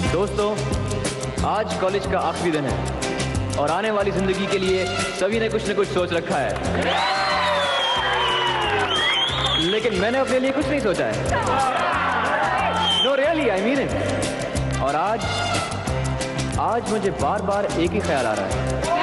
दोस्तों, आज कॉलेज का आखिरी दिन है और आने वाली जिंदगी के लिए सभी ने कुछ न कुछ सोच रखा है, लेकिन मैंने अपने लिए कुछ नहीं सोचा है। No really, I mean it. और आज मुझे बार बार एक ही ख्याल आ रहा है